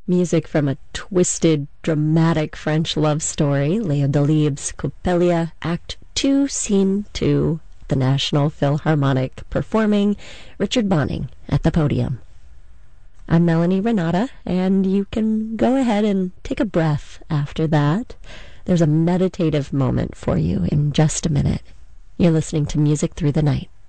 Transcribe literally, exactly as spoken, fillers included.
Music from a twisted, dramatic French love story, Léo Delibes' Coppelia, Act two, Scene two, the National Philharmonic, performing Richard Bonning at the podium. I'm Melanie Renata, and you can go ahead and take a breath after that. There's a meditative moment for you in just a minute. You're listening to Music Through the Night.